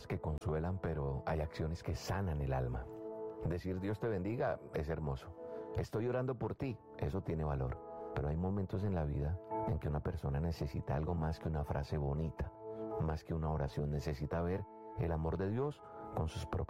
palabras que consuelan, pero hay acciones que sanan el alma. Decir Dios te bendiga es hermoso. Estoy orando por ti, eso tiene valor. Pero hay momentos en la vida en que una persona necesita algo más que una frase bonita, más que una oración. Necesita ver el amor de Dios con sus propios